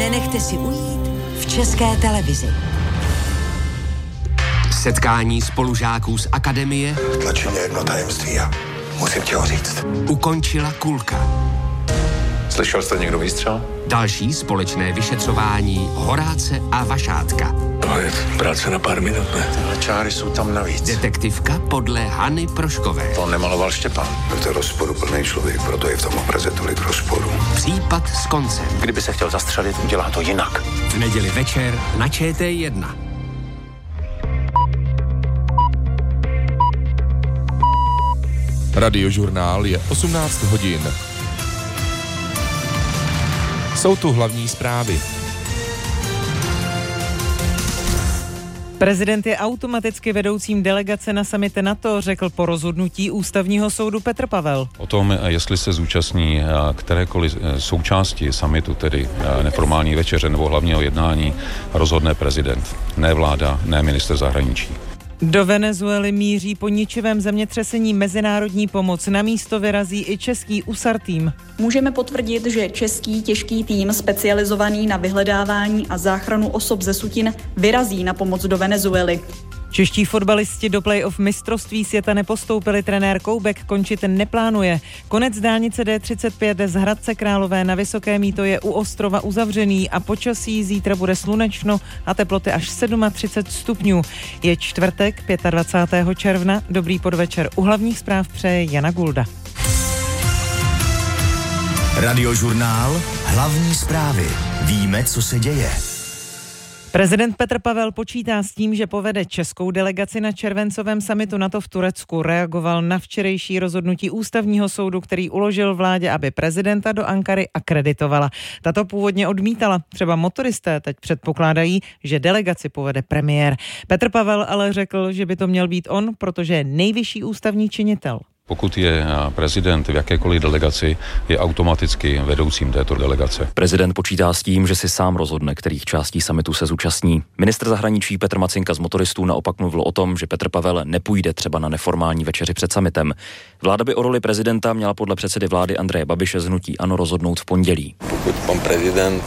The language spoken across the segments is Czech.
Nenechte si ujít v České televizi. Setkání spolužáků z akademie tlačí mě jedno tajemství a musím ti ho říct. Ukončila kulka. Slyšel jste někdo výstřel? Další společné vyšetřování Horáce a Vašátka. To je práce na pár minut, ne? Tyhle čáry jsou tam navíc. Detektivka podle Hany Proškové. To nemaloval Štěpán. To je rozporuplný člověk, proto je v tom obraze tolik rozporu. Případ s koncem. Kdyby se chtěl zastřelit, udělá to jinak. V neděli večer na ČT1. Radiožurnál je 18 hodin. Jsou tu hlavní zprávy. Prezident je automaticky vedoucím delegace na summit NATO, řekl po rozhodnutí Ústavního soudu Petr Pavel. O tom, jestli se zúčastní kterékoliv součásti summitu, tedy neformální večeře nebo hlavního jednání, rozhodne prezident, ne vláda, ne ministr zahraničí. Do Venezuely míří po ničivém zemětřesení mezinárodní pomoc. Na místo vyrazí i český USAR tým. Můžeme potvrdit, že český těžký tým specializovaný na vyhledávání a záchranu osob ze sutin vyrazí na pomoc do Venezuely. Čeští fotbalisti do play-off mistrovství světa nepostoupili, trenér Koubek končit neplánuje. Konec dálnice D35 z Hradce Králové na Vysoké Mýto je u Ostrova uzavřený a počasí zítra bude slunečno a teploty až 37 stupňů. Je čtvrtek, 25. června, dobrý podvečer. U hlavních zpráv přeje Jana Gulda. Radiožurnál, hlavní zprávy. Víme, co se děje. Prezident Petr Pavel počítá s tím, že povede českou delegaci na červencovém summitu NATO v Turecku. Reagoval na včerejší rozhodnutí Ústavního soudu, který uložil vládě, aby prezidenta do Ankary akreditovala. Tato původně odmítala. Třeba motoristé teď předpokládají, že delegaci povede premiér. Petr Pavel ale řekl, že by to měl být on, protože je nejvyšší ústavní činitel. Pokud je prezident v jakékoliv delegaci, je automaticky vedoucím této delegace. Prezident počítá s tím, že si sám rozhodne, kterých částí summitu se zúčastní. Ministr zahraničí Petr Macinka z motoristů naopak mluvil o tom, že Petr Pavel nepůjde třeba na neformální večeři před summitem. Vláda by o roli prezidenta měla podle předsedy vlády Andreje Babiše z hnutí ANO rozhodnout v pondělí. Pokud pan prezident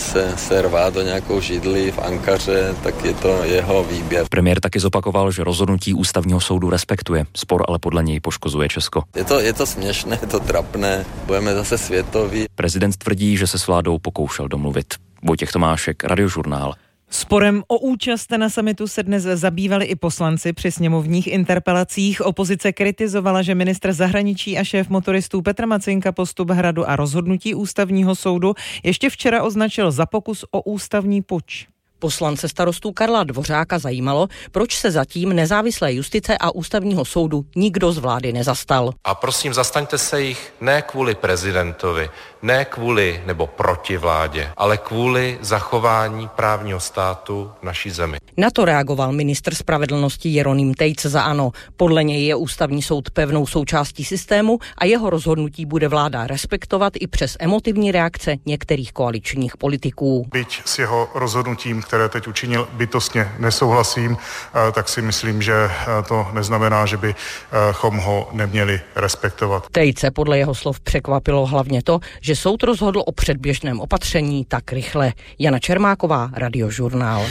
se rvá do nějakou židli v Ankaře, tak je to jeho výběr. Premiér taky zopakoval, že rozhodnutí Ústavního soudu respektuje. Spor ale podle něj poškozuje Česko. Je to směšné, je to trapné, budeme zase světoví. Prezident tvrdí, že se s vládou pokoušel domluvit. Vojtěch Tomášek, Radiožurnál. Sporem o účast na summitu se dnes zabývali i poslanci při sněmovních interpelacích. Opozice kritizovala, že ministr zahraničí a šéf motoristů Petr Macinka postup Hradu a rozhodnutí Ústavního soudu ještě včera označil za pokus o ústavní puč. Poslance starostů Karla Dvořáka zajímalo, proč se zatím nezávislé justice a Ústavního soudu nikdo z vlády nezastal. A prosím, zastaňte se jich ne kvůli prezidentovi, ne kvůli nebo proti vládě, ale kvůli zachování právního státu v naší zemi. Na to reagoval ministr spravedlnosti Jeroným Tejc za ANO. Podle něj je Ústavní soud pevnou součástí systému a jeho rozhodnutí bude vláda respektovat i přes emotivní reakce některých koaličních politiků. Byť s jeho rozhodnutím, které teď učinil, bytostně nesouhlasím, tak si myslím, že to neznamená, že bychom ho neměli respektovat. Tejce podle jeho slov překvapilo hlavně to, že soud rozhodl o předběžném opatření tak rychle. Jana Čermáková, Radiožurnál.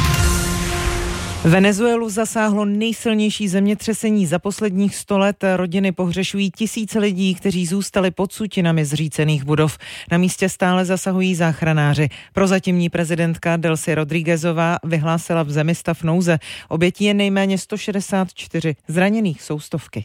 Venezuelu zasáhlo nejsilnější zemětřesení za posledních 100 let. Rodiny pohřešují tisíce lidí, kteří zůstali pod sutinami zřícených budov. Na místě stále zasahují záchranáři. Prozatímní prezidentka Delcy Rodríguezová vyhlásila v zemi stav nouze. Obětí je nejméně 164, zraněných jsou stovky.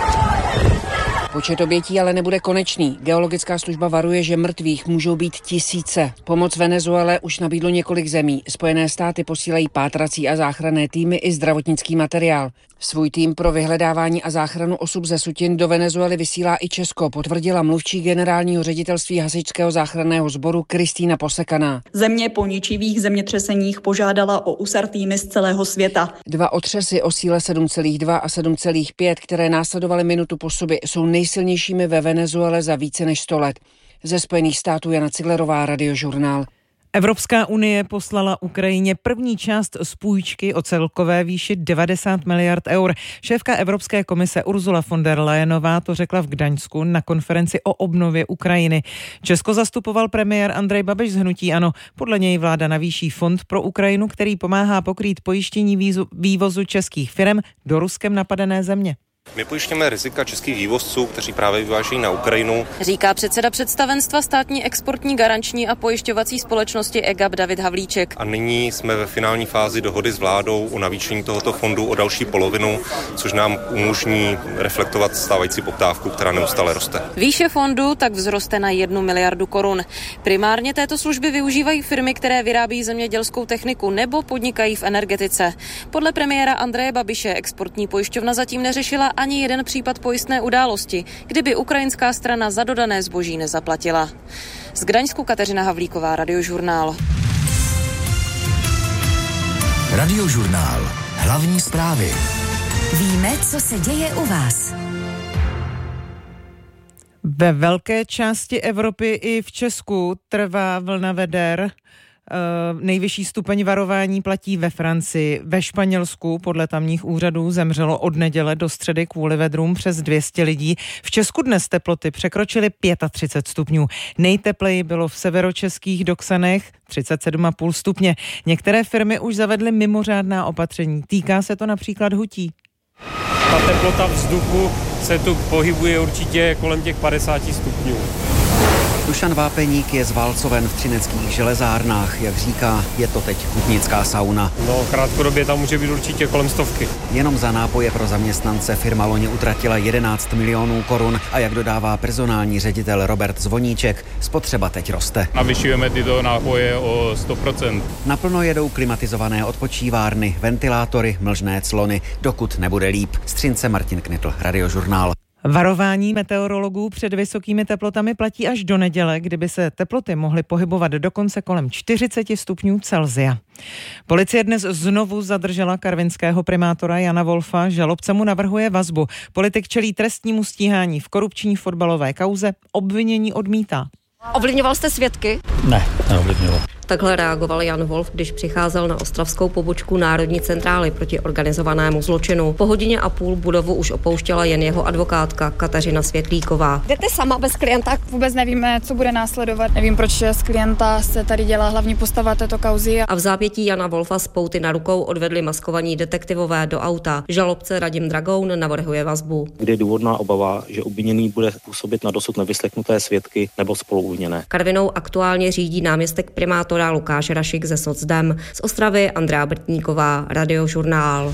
Počet obětí ale nebude konečný. Geologická služba varuje, že mrtvých můžou být tisíce. Pomoc Venezuele už nabídlo několik zemí. Spojené státy posílají pátrací a záchranné týmy i zdravotnický materiál. Svůj tým pro vyhledávání a záchranu osob ze sutin do Venezuely vysílá i Česko, potvrdila mluvčí generálního ředitelství hasičského záchranného sboru Kristýna Posekaná. Země po ničivých zemětřeseních požádala o USAR týmy z celého světa. 2 otřesy o síle 7,2 a 7,5, které následovaly minutu po sobě, jsou nejsilnějšími ve Venezuele za více než 100 let. Ze Spojených států Jana Ciglerová, Radiožurnál. Evropská unie poslala Ukrajině první část z půjčky o celkové výši 90 miliard eur. Šéfka Evropské komise Ursula von der Leyenová to řekla v Gdaňsku na konferenci o obnově Ukrajiny. Česko zastupoval premiér Andrej Babiš z hnutí ANO. Podle něj vláda navýší fond pro Ukrajinu, který pomáhá pokrýt pojištění vývozu českých firem do Ruskem napadené země. My pojišťujeme rizika českých vývozců, kteří právě vyvážejí na Ukrajinu. Říká předseda představenstva státní exportní garanční a pojišťovací společnosti EGAP David Havlíček. A nyní jsme ve finální fázi dohody s vládou o navýšení tohoto fondu o další polovinu, což nám umožní reflektovat stávající poptávku, která neustále roste. Výše fondu tak vzroste na 1 miliardu korun. Primárně této služby využívají firmy, které vyrábí zemědělskou techniku nebo podnikají v energetice. Podle premiéra Andreje Babiše exportní pojišťovna zatím neřešila ani jeden případ pojistné události, kdyby ukrajinská strana za dodané zboží nezaplatila. Z Gdaňsku Kateřina Havlíková, Radiožurnál. Radiožurnál. Hlavní zprávy. Víme, co se děje u vás. Ve velké části Evropy i v Česku trvá vlna veder. Nejvyšší stupeň varování platí ve Francii. Ve Španělsku podle tamních úřadů zemřelo od neděle do středy kvůli vedrům přes 200 lidí. V Česku dnes teploty překročily 35 stupňů. Nejtepleji bylo v severočeských Doksanech 37,5 stupně. Některé firmy už zavedly mimořádná opatření. Týká se to například hutí. Ta teplota vzduchu se tu pohybuje určitě kolem těch 50 stupňů. Dušan Vápeník je zválcoven v třineckých železárnách. Jak říká, je to teď hutnická sauna. No, krátkodobě tam může být určitě kolem 100. Jenom za nápoje pro zaměstnance firma loni utratila 11 milionů korun a jak dodává personální ředitel Robert Zvoníček, spotřeba teď roste. Navyšujeme tyto nápoje o 100%. Naplno jedou klimatizované odpočívárny, ventilátory, mlžné clony, dokud nebude líp. Z Třince Martin Knitl, Radiožurnál. Varování meteorologů před vysokými teplotami platí až do neděle, kdyby se teploty mohly pohybovat dokonce kolem 40 stupňů Celsia. Policie dnes znovu zadržela karvinského primátora Jana Wolfa, žalobce mu navrhuje vazbu. Politik čelí trestnímu stíhání v korupční fotbalové kauze, obvinění odmítá. Ovlivňoval jste svědky? Ne, neovlivňoval. Takhle reagoval Jan Wolf, když přicházel na ostravskou pobočku Národní centrály proti organizovanému zločinu. Po hodině a půl budovu už opouštěla jen jeho advokátka Kateřina Světlíková. Jdete sama bez klienta? Vůbec nevíme, co bude následovat. Nevím, proč z klienta se tady dělá hlavní postava této kauzy. A v zápětí Jana Wolfa z pouty na rukou odvedli maskovaní detektivové do auta. Žalobce Radim Dragoun navrhuje vazbu. Kde je důvodná obava, že obviněný bude působit na dosud nevyslechnuté svědky nebo spoluobviněné. Karvinou aktuálně řídí náměstek primátora Lukáš Rašik ze Socdem. Z Ostravy Andrea Brtníková, Radiožurnál.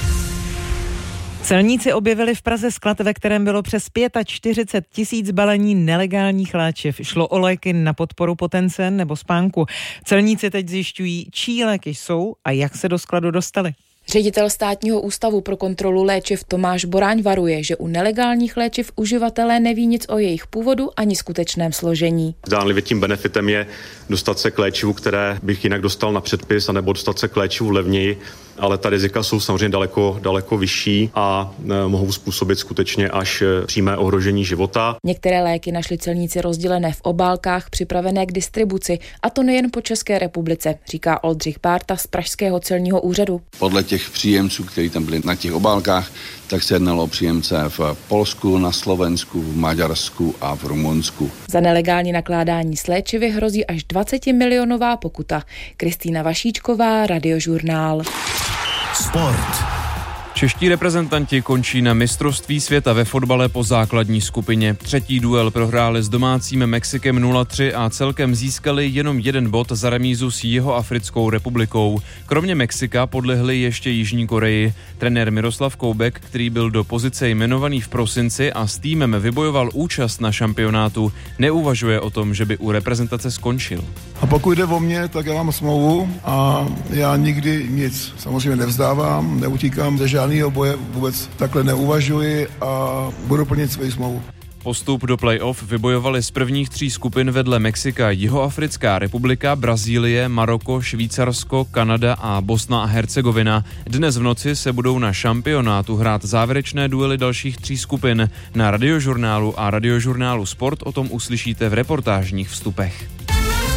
Celníci objevili v Praze sklad, ve kterém bylo přes 45 000 balení nelegálních léčiv. Šlo o léky na podporu potence nebo spánku. Celníci teď zjišťují, čí léky jsou a jak se do skladu dostaly. Ředitel Státního ústavu pro kontrolu léčiv Tomáš Boráň varuje, že u nelegálních léčiv uživatelé neví nic o jejich původu ani skutečném složení. Zdánlivě tím benefitem je dostat se k léčivu, které bych jinak dostal na předpis, anebo dostat se k léčivu levněji, ale ta rizika jsou samozřejmě daleko vyšší a mohou způsobit skutečně až přímé ohrožení života. Některé léky našli celníci rozdělené v obálkách připravené k distribuci, a to nejen po České republice, říká Oldřich Bárta z pražského celního úřadu. Podle těch příjemců, kteří tam byli na těch obálkách, tak se jednalo o příjemce v Polsku, na Slovensku, v Maďarsku a v Rumunsku. Za nelegální nakládání s léčivy hrozí až 20milionová pokuta. Kristýna Vašíčková, Radiožurnál. Sport. Čeští reprezentanti končí na mistrovství světa ve fotbale po základní skupině. Třetí duel prohráli s domácím Mexikem 0-3 a celkem získali jenom 1 bod za remízu s Jihoafrickou republikou. Kromě Mexika podlehli ještě Jižní Koreji. Trenér Miroslav Koubek, který byl do pozice jmenovaný v prosinci a s týmem vybojoval účast na šampionátu, neuvažuje o tom, že by u reprezentace skončil. A pokud jde o mě, tak já mám smlouvu a já nikdy nic samozřejmě nevzdávám, neutíkám ze žádného boje, vůbec takhle neuvažuji a budu plnit svoji smlouvu. Postup do play-off vybojovali z prvních 3 skupin vedle Mexika Jihoafrická republika, Brazílie, Maroko, Švýcarsko, Kanada a Bosna a Hercegovina. Dnes v noci se budou na šampionátu hrát závěrečné duely dalších 3 skupin. Na Radiožurnálu a Radiožurnálu Sport o tom uslyšíte v reportážních vstupech.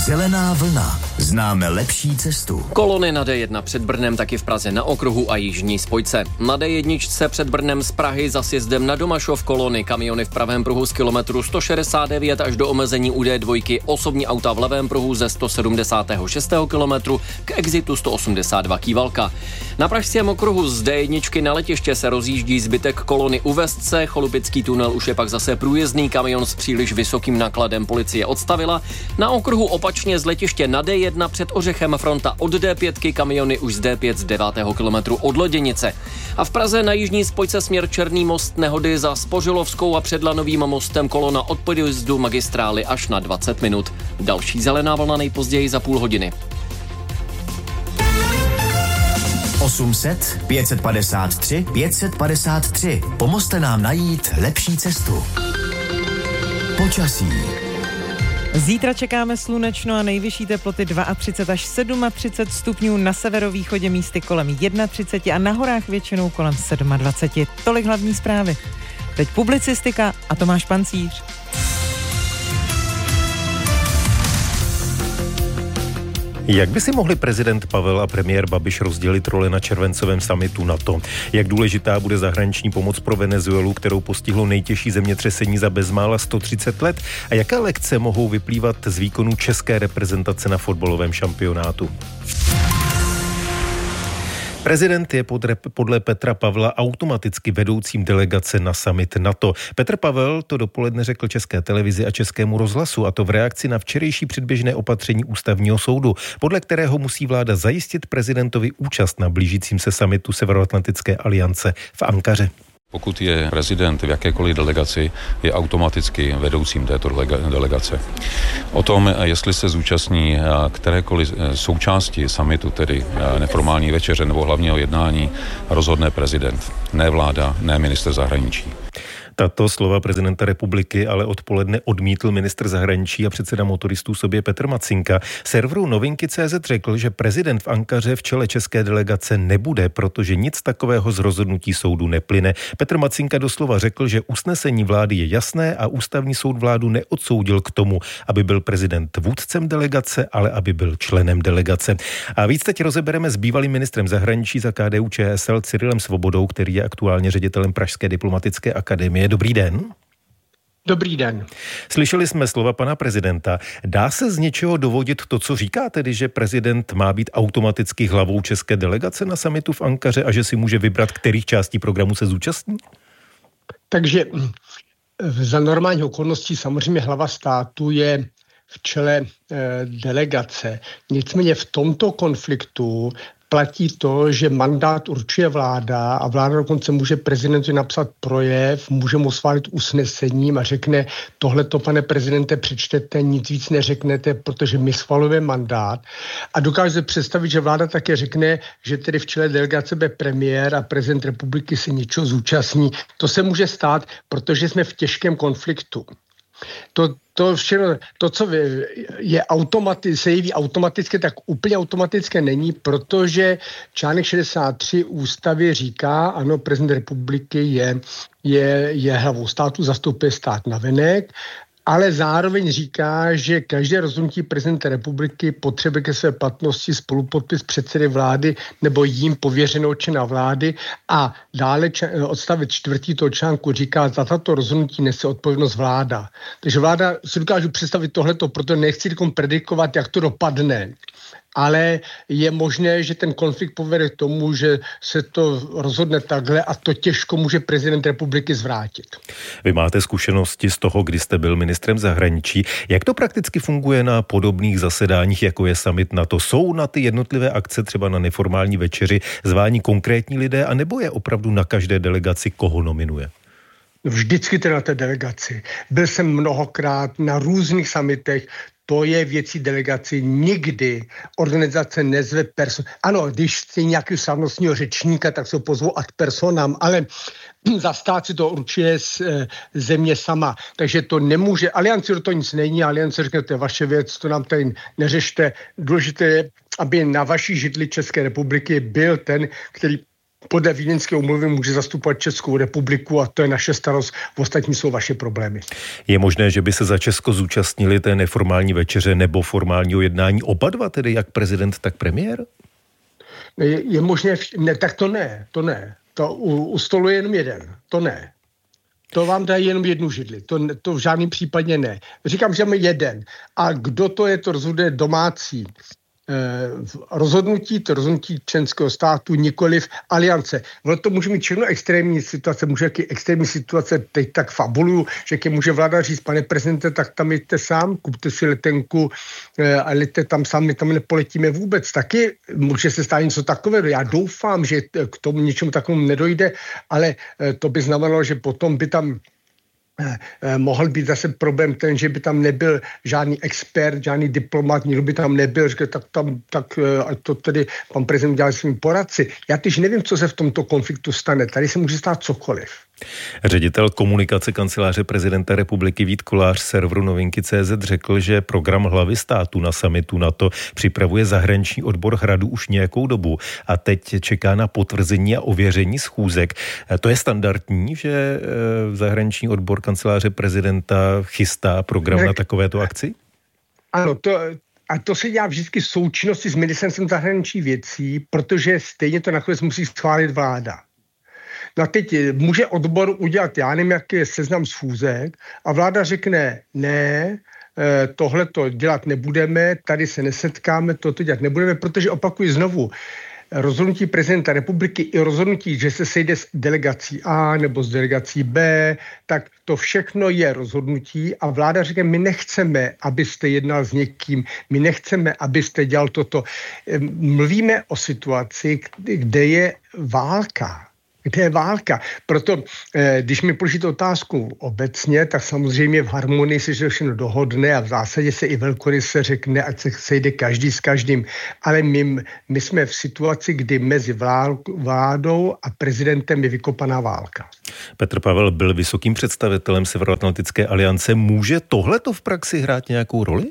Zelená vlna. Známe lepší cestu. Kolony na D1 před Brnem, taky v Praze na okruhu a jižní spojce. Na D1 před Brnem z Prahy za sjezdem na Domašov kolony, kamiony v pravém pruhu z kilometru 169 až do omezení u D2, osobní auta v levém pruhu ze 176. kilometru k exitu 182 Kývalka. Na pražském okruhu z D1 na letiště se rozjíždí zbytek kolony u Vestce, Cholupický tunel už je pak zase průjezdný, kamion s příliš vysokým nákladem policie odstavila. Na okruhu opačně z letiště na D1 před Ořechem fronta od D5, kamiony už z D5 z 9. kilometru od Loděnice. A v Praze na jižní spojce směr Černý most nehody za Spořilovskou a před Lanovým mostem kolona od podjezdu magistrály až na 20 minut. Další zelená vlna nejpozději za půl hodiny. 800 553 553. Pomozte nám najít lepší cestu. Počasí. Zítra čekáme slunečno a nejvyšší teploty 32 až 37 stupňů, na severovýchodě místy kolem 31 a na horách většinou kolem 27. Tolik hlavní zprávy. Teď publicistika a Tomáš Pancíř. Jak by si mohli prezident Pavel a premiér Babiš rozdělit role na červencovém summitu NATO? Jak důležitá bude zahraniční pomoc pro Venezuelu, kterou postihlo nejtěžší zemětřesení za bezmála 130 let? A jaké lekce mohou vyplývat z výkonu české reprezentace na fotbalovém šampionátu? Prezident je podle Petra Pavla automaticky vedoucím delegace na summit NATO. Petr Pavel to dopoledne řekl České televizi a Českému rozhlasu, a to v reakci na včerejší předběžné opatření Ústavního soudu, podle kterého musí vláda zajistit prezidentovi účast na blížícím se summitu Severoatlantické aliance v Ankaře. Pokud je prezident v jakékoliv delegaci, je automaticky vedoucím této delegace. O tom, jestli se zúčastní kterékoliv součásti summitu, tedy neformální večeře nebo hlavního jednání, rozhodne prezident, ne vláda, ne ministr zahraničí. Tato slova prezidenta republiky ale odpoledne odmítl ministr zahraničí a předseda motoristů sobě Petr Macinka. Serveru Novinky.cz řekl, že prezident v Ankaře v čele české delegace nebude, protože nic takového z rozhodnutí soudu neplyne. Petr Macinka doslova řekl, že usnesení vlády je jasné a ústavní soud vládu neodsoudil k tomu, aby byl prezident vůdcem delegace, ale aby byl členem delegace. A víc teď rozebereme s bývalým ministrem zahraničí za KDU-ČSL Cyrilem Svobodou, který je aktuálně ředitelem Pražské diplomatické akademie. Dobrý den. Dobrý den. Slyšeli jsme slova pana prezidenta. Dá se z něčeho dovodit to, co říká, tedy, že prezident má být automaticky hlavou české delegace na summitu v Ankaře a že si může vybrat, kterých částí programu se zúčastní? Takže za normálních okolností samozřejmě hlava státu je v čele delegace. Nicméně v tomto konfliktu platí to, že mandát určuje vláda a vláda dokonce může prezidentu napsat projev, může mu schválit usnesením a řekne, tohleto, pane prezidente, přečtete, nic víc neřeknete, protože my schvalujeme mandát. A dokáže se představit, že vláda také řekne, že tedy v čele delegace bude premiér a prezident republiky se něčeho zúčastní. To se může stát, protože jsme v těžkém konfliktu. To všechno, to, co se jeví automaticky, tak úplně automatické není, protože článek 63 ústavy říká, ano, prezident republiky je hlavou státu, zastupuje stát navenek, ale zároveň říká, že každé rozhodnutí prezidenta republiky potřebuje ke své platnosti spolupodpis předsedy vlády nebo jím pověřeného člena vlády, a dále odstavec 4. toho článku říká, za tato rozhodnutí nese odpovědnost vláda. Takže vláda si dokážu představit tohleto, proto nechci predikovat, jak to dopadne. Ale je možné, že ten konflikt povede k tomu, že se to rozhodne takhle a to těžko může prezident republiky zvrátit. Vy máte zkušenosti z toho, kdy jste byl ministrem zahraničí. Jak to prakticky funguje na podobných zasedáních, jako je summit NATO? Jsou na ty jednotlivé akce, třeba na neformální večeři, zváni konkrétní lidé, anebo je opravdu na každé delegaci, koho nominuje? Vždycky teda na té delegaci. Byl jsem mnohokrát na různých summitech. To je věcí delegaci. Nikdy organizace nezve Ano, když chce nějakého slavnostního řečníka, tak se ho pozvou ad personam, ale za stát si to určuje země sama. Takže to nemůže. Alianci do toho nic není. Aliance řekne, to je vaše věc, to nám tady neřešte. Důležité je, aby na vaší židli České republiky byl ten, který podle Vídeňské úmluvy může zastupovat Českou republiku a to je naše starost, ostatní jsou vaše problémy. Je možné, že by se za Česko zúčastnili té neformální večeře nebo formálního jednání oba dva, tedy jak prezident, tak premiér? Je možné, ne, tak to ne. To u stolu je jenom jeden, to ne. To vám dají jenom jednu židli, to v žádném případě ne. Říkám, že máme jeden. A kdo to je, to rozhoduje domácí rozhodnutí členského státu, nikoliv aliance. To může mít všechno extrémní situace, může jaký extrémní situace, teď tak fabuluju, že když může vláda říct, pane prezidente, tak tam jděte sám, kupte si letenku a leďte tam sám, my tam nepoletíme vůbec. Taky může se stát něco takového. Já doufám, že k tomu něčemu takovému nedojde, ale to by znamenalo, že potom by tam mohl být zase problém ten, že by tam nebyl žádný expert, žádný diplomat, nikdo by tam nebyl, že tak to tedy pan prezident dělal svým poradci. Já teď nevím, co se v tomto konfliktu stane. Tady se může stát cokoliv. Ředitel komunikace kanceláře prezidenta republiky Vít Kolář serveru Novinky.cz řekl, že program hlavy státu na summitu NATO připravuje zahraniční odbor Hradu už nějakou dobu a teď čeká na potvrzení a ověření schůzek. To je standardní, že zahraniční odbor kanceláře prezidenta chystá program na takovéto akci? Ano, to se dělá vždycky v součinnosti s ministerstvem zahraničních věcí, protože stejně to nakonec musí schválit vláda. No a teď může odbor udělat, já nevím, jaký je seznam schůzek a vláda řekne, ne, tohle to dělat nebudeme, tady se nesetkáme, toto dělat nebudeme, protože opakuji znovu, rozhodnutí prezidenta republiky i rozhodnutí, že se sejde s delegací A nebo s delegací B, tak to všechno je rozhodnutí a vláda říká, my nechceme, abyste jednal s někým, my nechceme, abyste dělal toto. Mluvíme o situaci, kde je válka. Kde je válka. Proto, když mi položíte otázku obecně, tak samozřejmě v harmonii se všechno dohodne a v zásadě se i velkoryse řekne, ať se sejde každý s každým. Ale my jsme v situaci, kdy mezi vládou a prezidentem je vykopaná válka. Petr Pavel byl vysokým představitelem Severoatlantické aliance. Může tohleto v praxi hrát nějakou roli?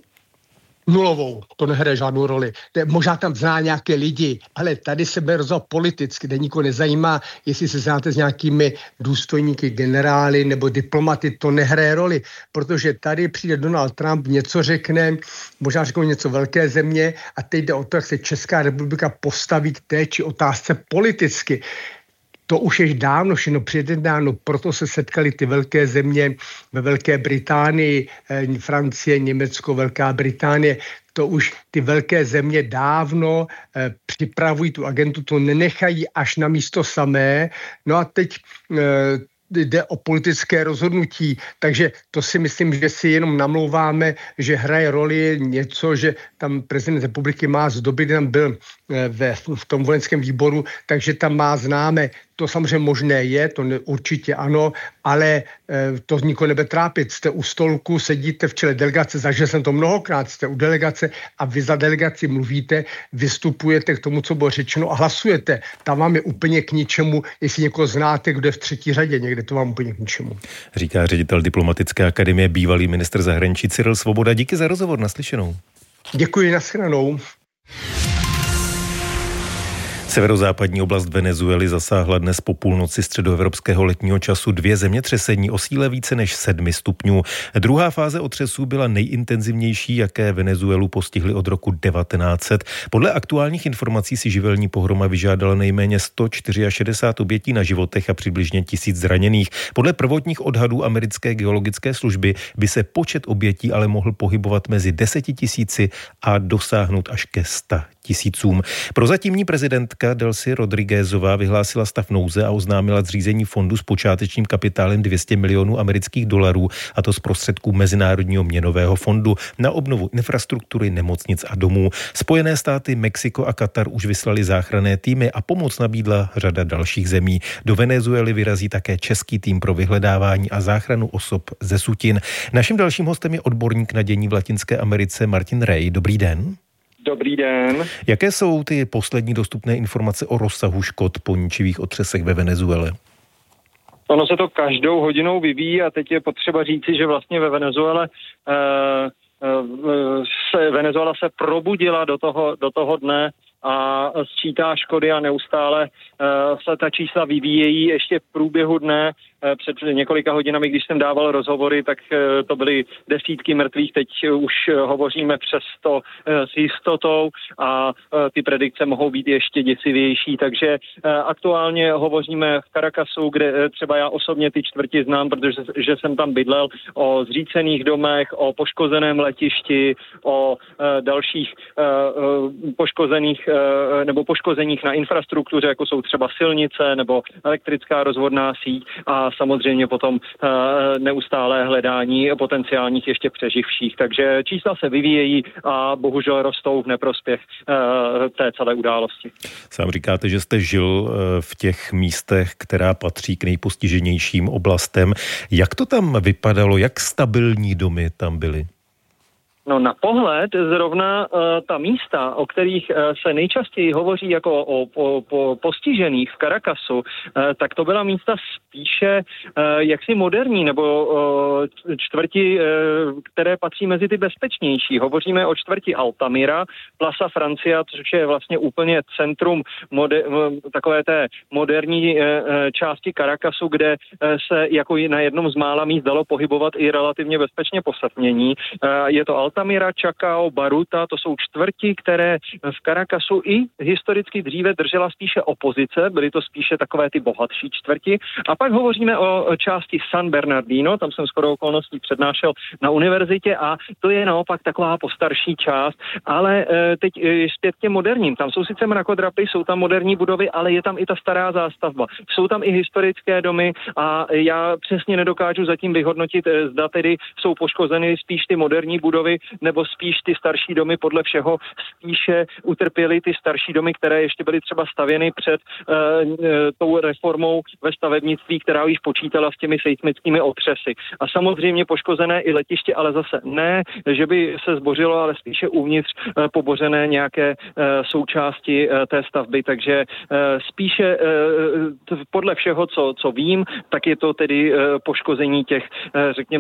Nulovou, to nehraje žádnou roli. Možná tam zná nějaké lidi, ale tady se bude rozhodovat politicky, kde nikoho nezajímá, jestli se znáte s nějakými důstojníky, generály nebo diplomaty, to nehraje roli, protože tady přijde Donald Trump, něco řekne, možná řeknou něco velké země a teď jde o to, jak se Česká republika postaví k té či otázce politicky. To už je dávno všechno předjednáno, proto se setkali ty velké země ve Velké Británii, Francie, Německo, Velká Británie. To už ty velké země dávno připravují tu agendu, to nenechají až na místo samé. No a teď jde o politické rozhodnutí, takže to si myslím, že si jenom namlouváme, že hraje roli něco, že tam prezident republiky má z doby, kdy tam byl v tom vojenském výboru, takže tam má známe. To samozřejmě možné je, to určitě ano, ale to nikoho nebude trápit. Jste u stolku, sedíte v čele delegace, zažil jsem to mnohokrát, jste u delegace a vy za delegaci mluvíte, vystupujete k tomu, co bylo řečeno a hlasujete. Tam vám je úplně k ničemu, jestli někoho znáte, kdo je v třetí řadě, někde to vám úplně k ničemu. Říká ředitel Diplomatické akademie, bývalý ministr zahraničí Cyril Svoboda. Díky za rozhovor, naslyšenou. Děkuji, nashledanou. Severozápadní oblast Venezuely zasáhla dnes po půlnoci středoevropského letního času 2 zemětřesení o síle více než 7 stupňů. Druhá fáze otřesů byla nejintenzivnější, jaké Venezuelu postihly od roku 1900. Podle aktuálních informací si živelní pohroma vyžádala nejméně 164 obětí na životech a přibližně 1000 zraněných. Podle prvotních odhadů americké geologické služby by se počet obětí ale mohl pohybovat mezi 10 000 a dosáhnout až ke 100 000. Prozatímní prezidentka Delcy Rodriguezová vyhlásila stav nouze a oznámila zřízení fondu s počátečním kapitálem $200 milionů amerických dolarů, a to z prostředků Mezinárodního měnového fondu na obnovu infrastruktury, nemocnic a domů. Spojené státy, Mexiko a Katar už vyslali záchranné týmy a pomoc nabídla řada dalších zemí. Do Venezuely vyrazí také český tým pro vyhledávání a záchranu osob ze sutin. Naším dalším hostem je odborník na dění v Latinské Americe Martin Ray. Dobrý den. Dobrý den. Jaké jsou ty poslední dostupné informace o rozsahu škod po ničivých otřesech ve Venezuele? Ono se to každou hodinou vyvíjí a teď je potřeba říci, že vlastně ve Venezuele Venezuela se probudila do toho dne a sčítá škody a neustále se ta čísla vyvíjejí ještě v průběhu dne. Před několika hodinami, když jsem dával rozhovory, tak to byly desítky mrtvých, teď už hovoříme přes 100 s jistotou a ty predikce mohou být ještě děsivější, takže aktuálně hovoříme v Caracasu, kde třeba já osobně ty čtvrti znám, protože jsem tam bydlel, o zřícených domech, o poškozeném letišti, o dalších poškozených nebo poškozeních na infrastruktuře, jako jsou třeba silnice nebo elektrická rozvodná síť a samozřejmě potom neustálé hledání potenciálních ještě přeživších. Takže čísla se vyvíjejí a bohužel rostou v neprospěch té celé události. Sám říkáte, že jste žil v těch místech, která patří k nejpostiženějším oblastem. Jak to tam vypadalo? Jak stabilní domy tam byly? No na pohled zrovna ta místa, o kterých se nejčastěji hovoří jako o postižených v Caracasu, tak to byla místa spíše jaksi moderní, nebo čtvrti, které patří mezi ty bezpečnější. Hovoříme o čtvrti Altamira, Plaza Francia, což je vlastně úplně centrum takové té moderní části Caracasu, kde se jako na jednom z mála míst dalo pohybovat i relativně bezpečně po setmění. Je to Altamira, Chacao, Baruta, to jsou čtvrti, které v Caracasu i historicky dříve držela spíše opozice, byly to spíše takové ty bohatší čtvrti. A pak hovoříme o části San Bernardino, tam jsem shodou okolností přednášel na univerzitě a to je naopak taková postarší část, ale teď zpět těm moderním. Tam jsou sice mrakodrapy, jsou tam moderní budovy, ale je tam i ta stará zástavba. Jsou tam i historické domy a já přesně nedokážu zatím vyhodnotit, zda tedy jsou poškozeny spíš ty moderní budovy, nebo spíš ty starší domy. Podle všeho spíše utrpěly ty starší domy, které ještě byly třeba stavěny před tou reformou ve stavebnictví, která již počítala s těmi seismickými otřesy. A samozřejmě poškozené i letiště, ale zase ne, že by se zbořilo, ale spíše uvnitř pobořené nějaké součásti té stavby. Takže spíše podle všeho, co vím, tak je to tedy poškození těch, řekněme,